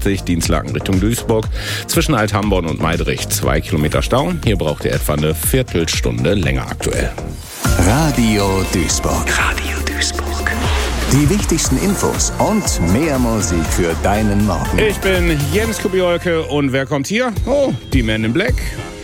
A60 Dinslaken Richtung Duisburg. Zwischen Althamborn und Meidrich 2 Kilometer Stau. Hier braucht ihr etwa eine Viertelstunde länger aktuell. Radio Duisburg. Radio Duisburg. Die wichtigsten Infos und mehr Musik für deinen Morgen. Ich bin Jens Kubiolke und wer kommt hier? Oh, die Men in Black.